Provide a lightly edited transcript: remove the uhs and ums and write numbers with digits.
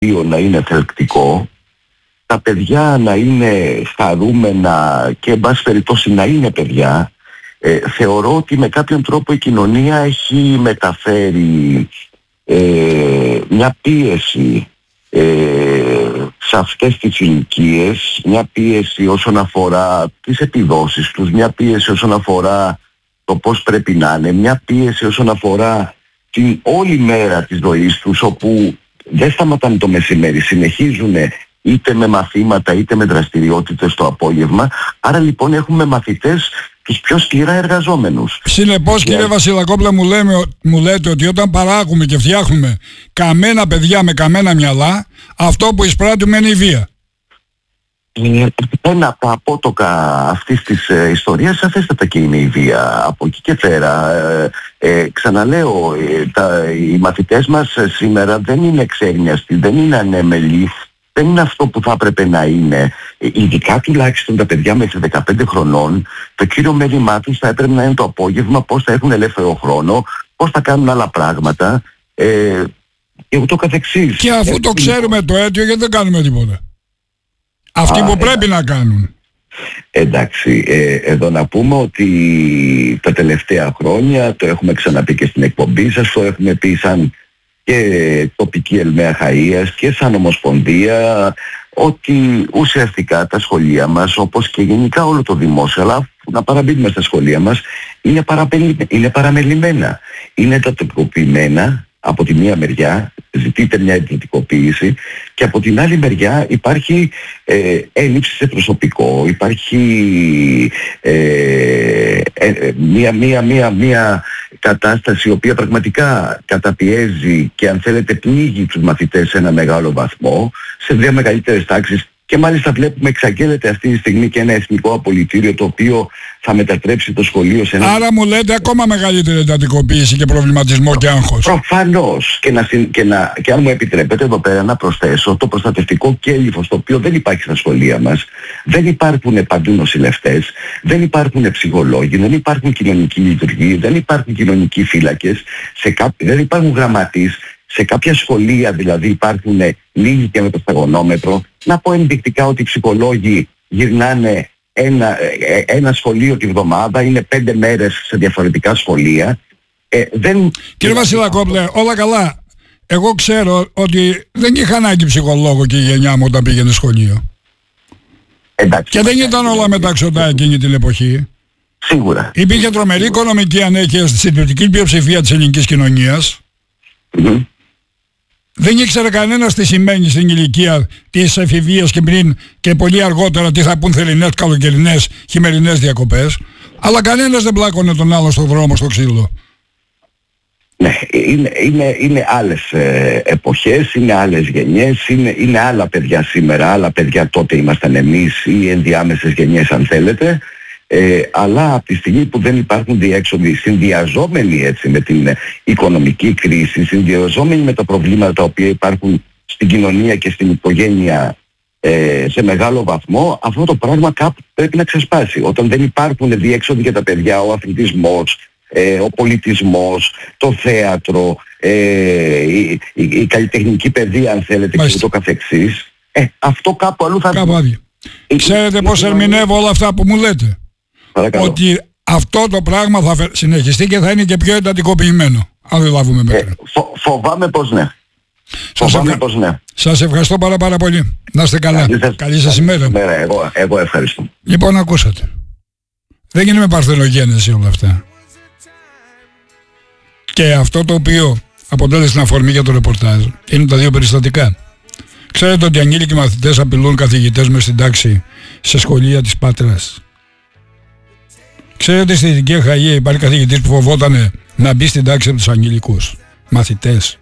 να είναι θελκτικό, τα παιδιά να είναι χαρούμενα και εν πάση περιπτώσει να είναι παιδιά. Θεωρώ ότι με κάποιον τρόπο η κοινωνία έχει μεταφέρει μια πίεση σε αυτές τις ηλικίες, μια πίεση όσον αφορά τις επιδόσεις τους, μια πίεση όσον αφορά το πώς πρέπει να είναι, μια πίεση όσον αφορά την όλη μέρα της ζωής τους, όπου δεν σταματάνε το μεσημέρι, συνεχίζουν είτε με μαθήματα είτε με δραστηριότητες το απόγευμα. Άρα λοιπόν έχουμε μαθητές τους πιο σκληρά εργαζόμενους. Συνεπώς κύριε Βασιλακόπουλε, μου λέτε ότι όταν παράγουμε και φτιάχνουμε καμένα παιδιά με καμένα μυαλά, αυτό που εισπράττουμε είναι η βία. Ένα από τα απότοκα αυτής της ιστορίας σαφέστατα και είναι η βία. Από εκεί και πέρα, ξαναλέω, οι μαθητές μας σήμερα δεν είναι ξένιαστοι, δεν είναι ανέμελοι, δεν είναι αυτό που θα έπρεπε να είναι. Ειδικά τουλάχιστον τα παιδιά μέχρι 15 χρονών, το κύριο μέλημά τους θα έπρεπε να είναι το απόγευμα, πώς θα έχουν ελεύθερο χρόνο, πώς θα κάνουν άλλα πράγματα και ούτω καθεξής. Και αφού το ξέρουμε το αίτιο, γιατί δεν κάνουμε τίποτα? Αυτοί που πρέπει να κάνουν. Εντάξει, εδώ να πούμε ότι τα τελευταία χρόνια, το έχουμε ξαναπεί και στην εκπομπή σας, το έχουμε πει σαν και τοπική Ελμαία Χαΐας και σαν Ομοσπονδία, ότι ουσιαστικά τα σχολεία μας, όπως και γενικά όλο το δημόσιο, αλλά να παραμείνουμε στα σχολεία μας, είναι παραμελημένα. Είναι τακτοποιημένα. Από τη μία μεριά ζητείται μια εντατικοποίηση και από την άλλη μεριά υπάρχει έλλειψη σε προσωπικό, υπάρχει μια κατάσταση η οποία πραγματικά καταπιέζει και αν θέλετε πνίγει τους μαθητές σε ένα μεγάλο βαθμό, σε δύο μεγαλύτερες τάξεις. Και μάλιστα βλέπουμε εξαγγέλλεται αυτή τη στιγμή και ένα εθνικό απολυτήριο το οποίο θα μετατρέψει το σχολείο σε ένα... Άρα μου λέτε ακόμα μεγαλύτερη εντατικοποίηση και προβληματισμό και άγχος. Προφανώς. Και αν μου επιτρέπετε εδώ πέρα να προσθέσω το προστατευτικό κέλυφος το οποίο δεν υπάρχει στα σχολεία μας. Δεν υπάρχουν παντού νοσηλευτές, δεν υπάρχουν ψυχολόγοι, δεν υπάρχουν κοινωνικοί λειτουργοί, δεν υπάρχουν κοινωνικοί φύλακες, δεν υπάρχουν γραμματείς. Σε κάποια σχολεία δηλαδή υπάρχουν λίγοι και με το σταγονόμετρο. Να πω ενδεικτικά ότι οι ψυχολόγοι γυρνάνε ένα σχολείο τη βδομάδα, είναι 5 μέρες σε διαφορετικά σχολεία. Κύριε Βασιλακόπουλε, όλα καλά. Εγώ ξέρω ότι δεν είχα ανάγκη ψυχολόγο και η γενιά μου όταν πήγαινε σχολείο. Εντάξει, και δεν ήταν όλα μεταξωτά εκείνη την εποχή. Σίγουρα. Υπήρχε τρομερή οικονομική ανέχεια στη συντριπτική πλειοψηφία της ελληνικής κοινωνίας. Mm-hmm. Δεν ήξερε κανένας τι σημαίνει στην ηλικία της εφηβείας και πριν και πολύ αργότερα τι θα πούν θερινές, καλοκαιρινές, χειμερινές διακοπές. Αλλά κανένας δεν πλάκωνε τον άλλο στον δρόμο στο ξύλο. Ναι, είναι άλλες εποχές, είναι άλλες γενιές, είναι άλλα παιδιά σήμερα, άλλα παιδιά τότε ήμασταν εμείς ή ενδιάμεσες γενιές αν θέλετε. Αλλά από τη στιγμή που δεν υπάρχουν διέξοδοι, συνδυαζόμενοι έτσι με την οικονομική κρίση, συνδυαζόμενοι με τα προβλήματα τα οποία υπάρχουν στην κοινωνία και στην οικογένεια σε μεγάλο βαθμό, αυτό το πράγμα κάπου πρέπει να ξεσπάσει. Όταν δεν υπάρχουν διέξοδοι για τα παιδιά, ο αθλητισμός, ο πολιτισμός, το θέατρο, η καλλιτεχνική παιδεία αν θέλετε και ούτω καθεξής, αυτό κάπου αλλού θα... Ξέρετε πώς ερμηνεύω όλα αυτά που μου λέτε? Παρακαλώ. Ότι αυτό το πράγμα θα συνεχιστεί και θα είναι και πιο εντατικοποιημένο, αν δεν λάβουμε μέτρα. Φοβάμαι πως ναι. Σας ευχαριστώ πάρα πολύ. Να είστε καλά. Καλή σας ημέρα. Εγώ ευχαριστώ. Λοιπόν, ακούσατε. Δεν είναι με παρθενογένεση όλα αυτά. Και αυτό το οποίο αποτέλεσε την αφορμή για το ρεπορτάζ είναι τα δύο περιστατικά. Ξέρετε ότι ανήλικοι μαθητές απειλούν καθηγητές μες στην τάξη σε σχολεία της Πάτρας? Ξέρετε στη Δυτική Αχαΐα υπάρχει καθηγητής που φοβόταν να μπει στην τάξη από τους ανήλικους μαθητές?